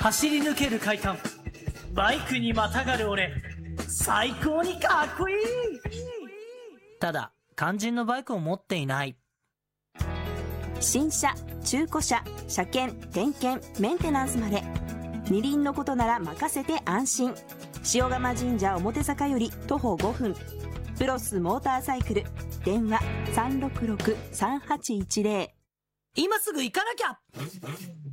走り抜ける快感、バイクにまたがる俺、最高にかっこいい。ただ肝心のバイクを持っていない。 新車、中古車、車検、点検、メンテナンスまで二輪のことなら任せて安心。塩釜神社表坂より徒歩5分、プロスモーターサイクル、電話366-3810。 今すぐ行かなきゃ。